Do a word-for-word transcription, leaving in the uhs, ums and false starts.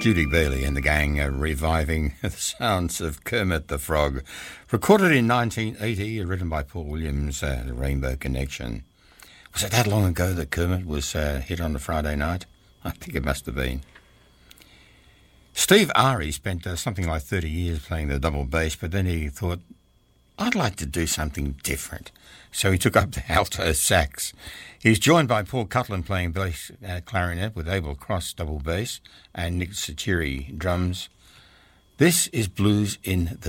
Judy Bailey and the gang are reviving the sounds of Kermit the Frog. Recorded in nineteen eighty, written by Paul Williams, uh, The Rainbow Connection. Was it that long ago that Kermit was uh, hit on a Friday night? I think it must have been. Steve Ari spent uh, something like thirty years playing the double bass, but then he thought, I'd like to do something different. So he took up the alto sax. He's joined by Paul Cutland playing bass uh, clarinet with Abel Cross double bass and Nick Sachiri drums. This is Blues in the